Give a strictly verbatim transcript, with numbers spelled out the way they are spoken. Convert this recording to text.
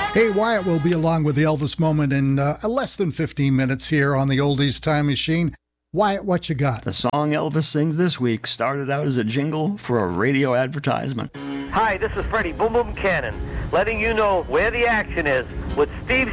Hey, Wyatt will be along with the Elvis moment in uh, less than fifteen minutes here on the Oldies Time Machine. Wyatt, what you got? The song Elvis sings this week started out as a jingle for a radio advertisement. Hi, this is Freddie Boom Boom Cannon, letting you know where the action is with Steve